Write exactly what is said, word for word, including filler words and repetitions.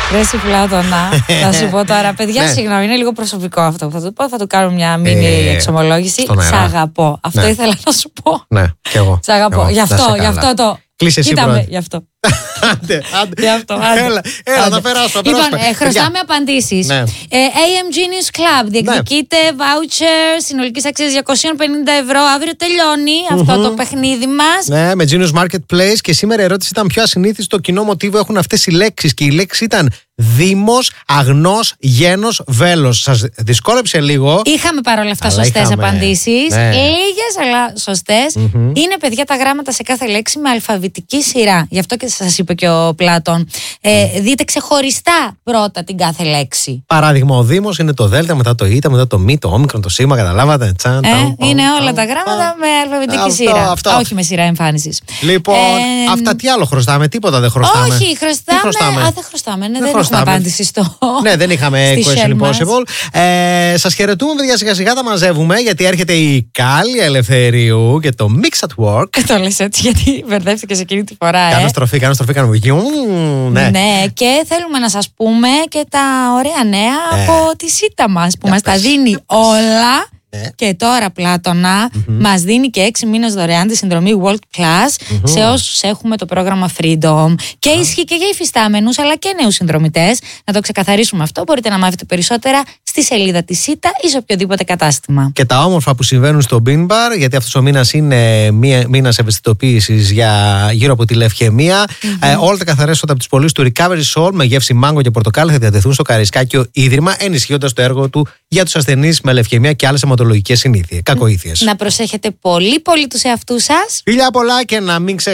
Ρε εσύ Πλάτωνα, θα σου πω τώρα, παιδιά, ναι. Συγγνώμη, είναι λίγο προσωπικό αυτό που θα του πω. Θα του κάνω μια μίνι ε, εξομολόγηση. Σ' αγαπώ. Αυτό ναι. ήθελα να σου πω. Ναι, κι εγώ. Σ' αγαπώ. Γι' αυτό, γι' αυτό το. Κλείσε εσύ. Κοίταμε, γι' αυτό. Άντε, άντε. Γι' αυτό, άντε. Έλα, έλα, να περάσω. Λοιπόν, ε, χρωστάμε απαντήσεις. Ναι. Ε, έι εμ τζι News Club διεκδικείται ναι. voucher συνολικής αξίας διακόσια πενήντα ευρώ. Αύριο τελειώνει mm-hmm. αυτό το παιχνίδι μας. Ναι, με Genius Marketplace. Και σήμερα η ερώτηση ήταν πιο ασυνήθιστο κοινό μοτίβο έχουν αυτές οι λέξεις. Και η λέξη ήταν Δήμος, αγνός, γένος, βέλος. Σας δυσκόλεψε λίγο. Είχαμε παρόλα αυτά σωστές απαντήσεις. Ναι. Λίγες, αλλά σωστές. Mm-hmm. Είναι, παιδιά, τα γράμματα σε κάθε λέξη με αλφαβητική σειρά. Γι' αυτό και σας είπε και ο Πλάτων. Ε, mm. Δείτε ξεχωριστά πρώτα την κάθε λέξη. Παράδειγμα, ο Δήμος είναι το Δέλτα, μετά το Ήτα, μετά το Μη, το Όμικρον, το Σήμα. Καταλάβατε. Τσαν, ε, ταμ, είναι ταμ, όλα τα γράμματα ταμ, με αλφαβητική αυτό, σειρά. Αυτό. Όχι με σειρά εμφάνισης. Λοιπόν, ε, αυτά τι άλλο χρωστάμε, τίποτα δεν χρωστάμε. Όχι, χρωστάμε. χρωστάμε? Α, δεν χρωστάμε. Ναι, δεν έχουμε απάντηση στο. Ναι, δεν είχαμε Question Impossible. Ε, σας χαιρετούμε, παιδιά, σιγά σιγά τα μαζεύουμε, γιατί έρχεται η Κάλλη Ελευθερίου και το Mix at Work. Το λες έτσι, γιατί μπερδεύτηκε σε εκείνη τη φορά. Κάνω στροφή, κάνω στροφή, κάνω βγει. Ναι. ναι, και θέλουμε να σας πούμε και τα ωραία νέα ε. από τη ΣΥΤΑ μας που μας τα δίνει όλα. Yeah. Και τώρα, Πλάτωνα, mm-hmm. μας δίνει και έξι μήνες δωρεάν τη συνδρομή World Class mm-hmm. σε όσους έχουμε το πρόγραμμα Freedom. Και ah. ισχύει και για υφιστάμενους αλλά και νέους συνδρομητές. Να το ξεκαθαρίσουμε αυτό. Μπορείτε να μάθετε περισσότερα στη σελίδα της ΣΥΤΑ ή σε οποιοδήποτε κατάστημα. Και τα όμορφα που συμβαίνουν στο Bean Bar, γιατί αυτός ο μήνας είναι μήνας ευαισθητοποίησης για, γύρω από τη λευκαιμία. Mm-hmm. Ε, όλα τα καθαρέσματα από τις πωλήσεις του Recovery Soul με γεύση μάγκο και πορτοκάλι θα διατεθούν στο Καρισκάκιο Ίδρυμα, ενισχύοντας το έργο του για τους ασθενείς με λευκαιμία και άλλες αιματολογικές συνήθειες. Κακοήθειες. Να προσέχετε πολύ πολύ τους εαυτούς σας. Φιλιά πολλά και να μην ξεχάσετε.